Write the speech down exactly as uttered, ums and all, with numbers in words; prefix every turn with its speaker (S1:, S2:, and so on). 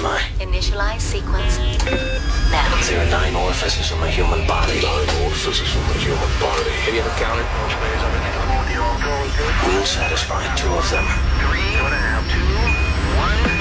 S1: am I?
S2: Initialize sequence now.
S1: There are nine orifices in my human body.
S3: Nine orifices in the human body.
S4: Have you ever counted?
S1: We'll satisfy two of them.
S5: Three, two and a half, two, one.